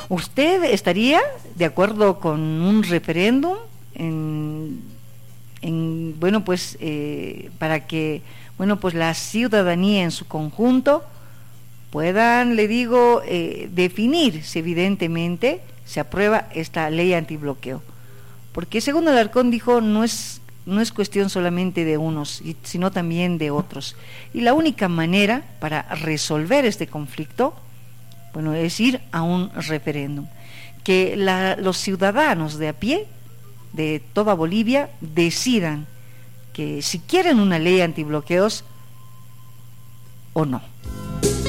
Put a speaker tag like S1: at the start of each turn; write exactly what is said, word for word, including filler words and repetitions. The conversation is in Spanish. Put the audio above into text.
S1: ¿Usted estaría de acuerdo con un referéndum en, en bueno, pues eh, para que, bueno, pues la ciudadanía en su conjunto puedan, le digo, eh, definir si evidentemente se aprueba esta ley antibloqueo? Porque según Alarcón dijo, no es no es cuestión solamente de unos, sino también de otros. Y la única manera para resolver este conflicto, bueno, es ir a un referéndum. Que la, los ciudadanos de a pie, de toda Bolivia, decidan que si quieren una ley antibloqueos o no.